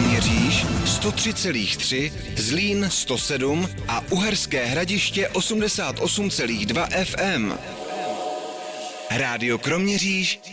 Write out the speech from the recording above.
Kroměříž 103,3, Zlín 107 a Uherské Hradiště 88,2 FM. Rádio Kroměříž